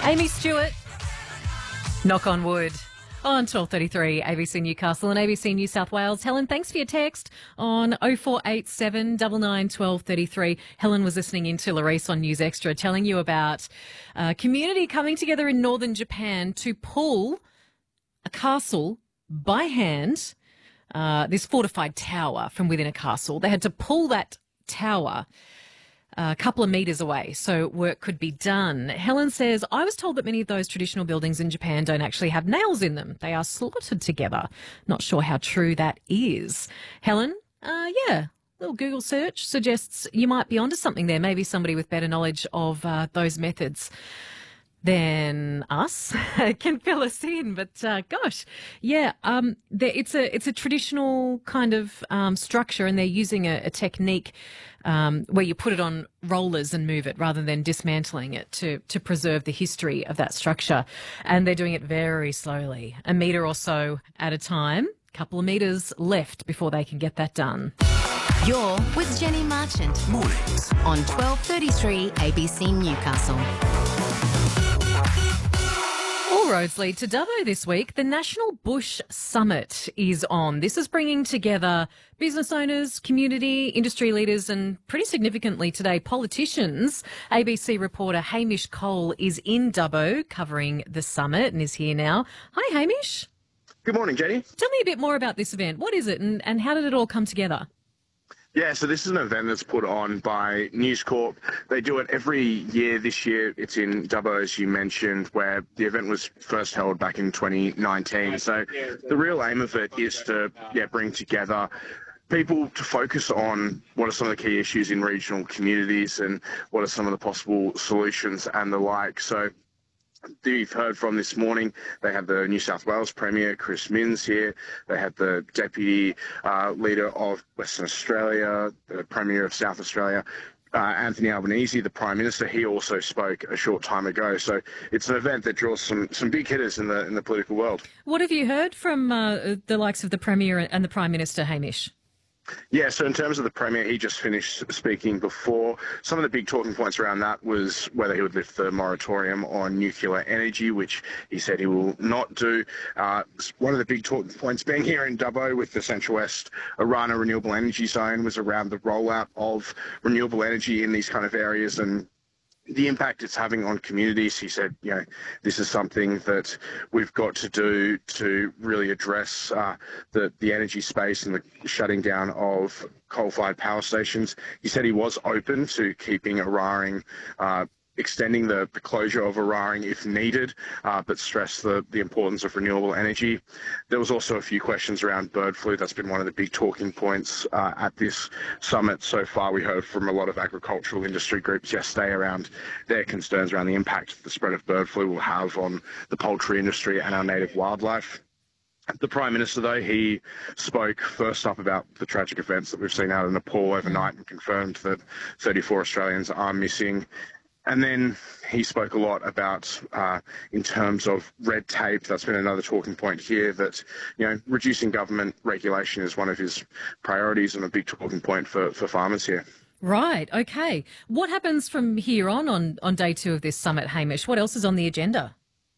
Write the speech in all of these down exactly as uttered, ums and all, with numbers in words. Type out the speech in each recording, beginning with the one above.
Amy Stewart, Knock on Wood. On twelve thirty-three, A B C Newcastle and A B C New South Wales. Helen, thanks for your text on oh four eight seven, nine nine, one two three three. Helen was listening in to Larisse on News Extra telling you about a community coming together in northern Japan to pull a castle by hand, uh, this fortified tower from within a castle. They had to pull that tower a couple of metres away so work could be done. Helen says, I was told that many of those traditional buildings in Japan don't actually have nails in them. They are slotted together. Not sure how true that is. Helen, uh, yeah, a little Google search suggests you might be onto something there. Maybe somebody with better knowledge of uh, those methods than us can fill us in. But uh, gosh, yeah, um, it's a it's a traditional kind of um, structure, and they're using a, a technique um, where you put it on rollers and move it rather than dismantling it to to preserve the history of that structure. And they're doing it very slowly, a metre or so at a time. Couple of metres left before they can get that done. You're with Jenny Marchant. Mornings on twelve thirty-three A B C Newcastle. All roads lead to Dubbo this week. The National Bush Summit is on. This is bringing together business owners, community, industry leaders, and pretty significantly today, politicians. A B C reporter Hamish Cole is in Dubbo covering the summit and is here now. Hi, Hamish. Good morning, Jenny. Tell me a bit more about this event. What is it and, and how did it all come together? Yeah, so this is an event that's put on by News Corp. They do it every year. This year it's in Dubbo, as you mentioned, where the event was first held back in twenty nineteen. So the real aim of it is to yeah bring together people to focus on what are some of the key issues in regional communities and what are some of the possible solutions and the like. So you've heard from this morning, they had the New South Wales Premier, Chris Minns, here. They had the Deputy uh, Leader of Western Australia, the Premier of South Australia, uh, Anthony Albanese, the Prime Minister. He also spoke a short time ago. So it's an event that draws some, some big hitters in the in the political world. What have you heard from uh, the likes of the Premier and the Prime Minister, Hamish? Yeah, so in terms of the Premier, he just finished speaking before. Some of the big talking points around that was whether he would lift the moratorium on nuclear energy, which he said he will not do. Uh, one of the big talking points being here in Dubbo with the Central West Orana Renewable Energy Zone was around the rollout of renewable energy in these kind of areas and the impact it's having on communities. He said, you know, this is something that we've got to do to really address uh, the, the energy space and the shutting down of coal-fired power stations. He said he was open to keeping Eraring, uh, extending the, the closure of Eraring if needed, uh, but stressed the, the importance of renewable energy. There was also a few questions around bird flu. That's been one of the big talking points uh, at this summit so far. We heard from a lot of agricultural industry groups yesterday around their concerns around the impact the spread of bird flu will have on the poultry industry and our native wildlife. The Prime Minister, though, he spoke first up about the tragic events that we've seen out in Nepal overnight and confirmed that thirty-four Australians are missing. And then he spoke a lot about, uh, in terms of red tape, that's been another talking point here, that, you know, reducing government regulation is one of his priorities and a big talking point for, for farmers here. Right, okay. What happens from here on, on on day two of this summit, Hamish? What else is on the agenda?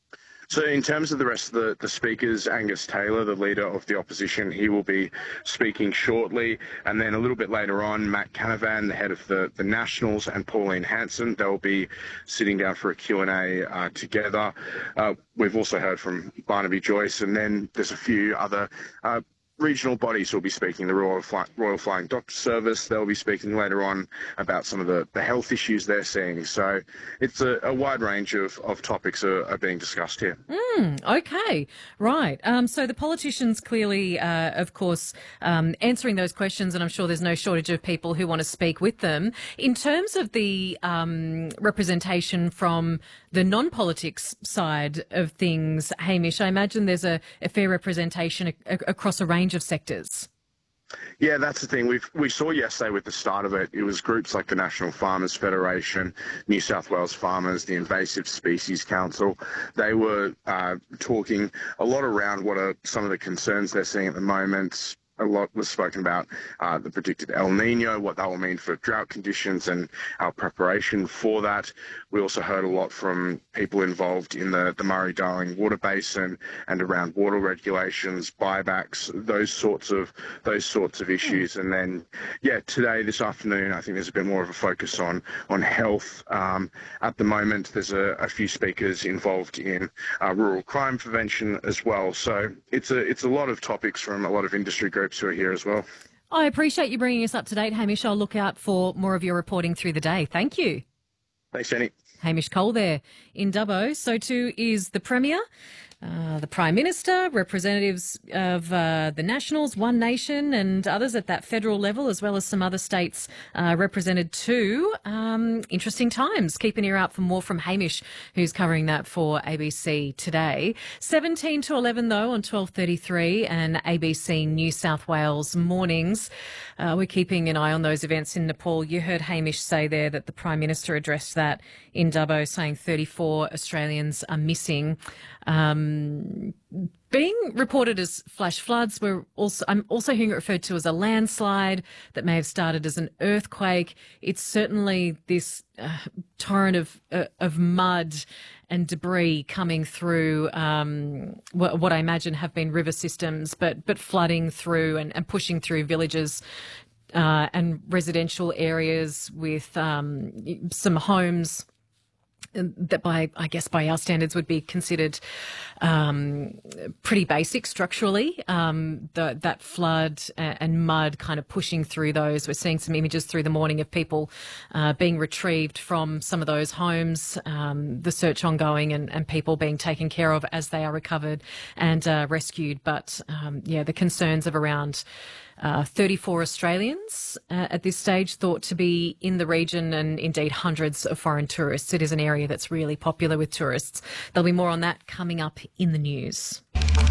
So in terms of the rest of the, the speakers, Angus Taylor, the leader of the opposition, he will be speaking shortly. And then a little bit later on, Matt Canavan, the head of the, the Nationals, and Pauline Hanson, they'll be sitting down for a Q and A uh, together. Uh, we've also heard from Barnaby Joyce, and then there's a few other uh, regional bodies who will be speaking. The Royal, Fly- Royal Flying Doctor Service, they'll be speaking later on about some of the, the health issues they're seeing. So it's a, a wide range of, of topics are, are being discussed here. Mm, okay, right. Um, so the politicians clearly, uh, of course, um, answering those questions, and I'm sure there's no shortage of people who want to speak with them. In terms of the um, representation from the non-politics side of things, Hamish, I imagine there's a, a fair representation a, a, across a range of sectors. Yeah, that's the thing. We we saw yesterday with the start of it, it was groups like the National Farmers Federation, New South Wales Farmers, the Invasive Species Council. They were uh, talking a lot around what are some of the concerns they're seeing at the moment, A lot was spoken about uh, the predicted El Nino, what that will mean for drought conditions and our preparation for that. We also heard a lot from people involved in the, the Murray-Darling Water Basin and around water regulations, buybacks, those sorts of those sorts of issues. And then, yeah, today, this afternoon, I think there's a bit more of a focus on on health. Um, at the moment, there's a, a few speakers involved in uh, rural crime prevention as well. So it's a it's a lot of topics from a lot of industry groups who are here as well. I appreciate you bringing us up to date, Hamish. I'll look out for more of your reporting through the day. Thank you. Thanks, Jenny. Hamish Cole there in Dubbo. So too is the Premier, uh, the Prime Minister, representatives of uh, the Nationals, One Nation and others at that federal level, as well as some other states uh, represented too. Um, interesting times. Keep an ear out for more from Hamish, who's covering that for A B C today. seventeen to eleven, though, on twelve thirty-three and A B C New South Wales mornings. Uh, we're keeping an eye on those events in Nepal. You heard Hamish say there that the Prime Minister addressed that in Dubbo, saying thirty-four Australians are missing. Um, being reported as flash floods, we're also, I'm also hearing it referred to as a landslide that may have started as an earthquake. It's certainly this uh, torrent of uh, of mud and debris coming through um, what, what I imagine have been river systems, but but flooding through and, and pushing through villages uh, and residential areas with um, some homes that by, I guess, by our standards would be considered um, pretty basic structurally. Um, the, that flood and mud kind of pushing through those. We're seeing some images through the morning of people uh, being retrieved from some of those homes, um, the search ongoing and, and people being taken care of as they are recovered and uh, rescued. But, um, yeah, the concerns of around Uh, thirty-four Australians uh, at this stage thought to be in the region, and indeed hundreds of foreign tourists. It is an area that's really popular with tourists. There'll be more on that coming up in the news.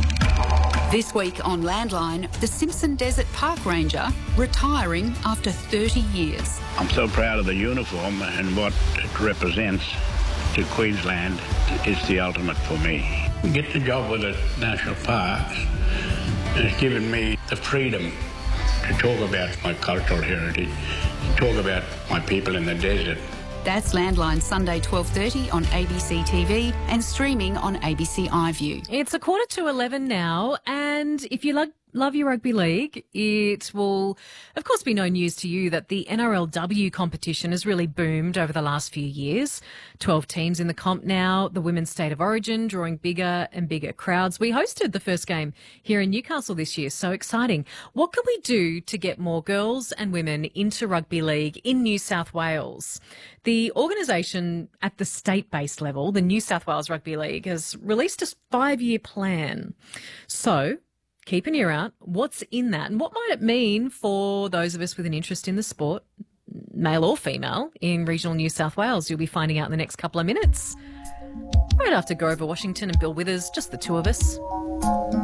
This week on Landline, the Simpson Desert Park Ranger retiring after thirty years. I'm so proud of the uniform and what it represents to Queensland. It's the ultimate for me. Get the job with the national parks has given me the freedom to talk about my cultural heritage, to talk about my people in the desert. That's Landline, Sunday twelve thirty on A B C T V and streaming on A B C iView. It's a quarter to eleven now, and if you love, love your rugby league, it will, of course, be no news to you that the N R L W competition has really boomed over the last few years. twelve teams in the comp now, the Women's State of Origin drawing bigger and bigger crowds. We hosted the first game here in Newcastle this year, so exciting. What can we do to get more girls and women into rugby league in New South Wales? The organisation at the state-based level, the New South Wales Rugby League, has released a five-year plan. So keep an ear out. What's in that? And what might it mean for those of us with an interest in the sport, male or female, in regional New South Wales? You'll be finding out in the next couple of minutes. Right after Grover Washington and Bill Withers, just the two of us.